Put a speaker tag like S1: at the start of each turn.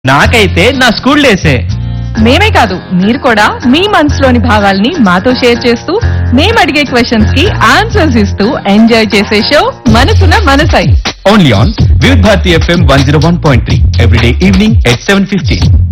S1: నాకైతే నా స్కూల్ డేసే.
S2: మేమే కాదు, మీరు కూడా మీ మనసులోని భావాల్ని మాతో షేర్ చేస్తూ మేము అడిగే క్వశ్చన్స్ కి ఆన్సర్స్ ఇస్తూ ఎంజాయ్ చేసే షో మనసున మనసై.
S1: Only on Vividh Bharati FM 101.3 everyday evening at 7:15.